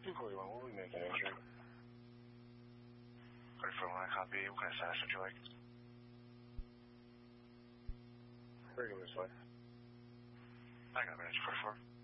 241, we'll be making entry. 341, copy. What kind of status would you like? Regular flight. I got a minute, 44.